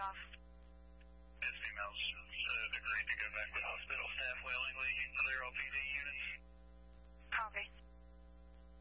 off. This female's agreed to go back with hospital staff willingly and clear all PD units.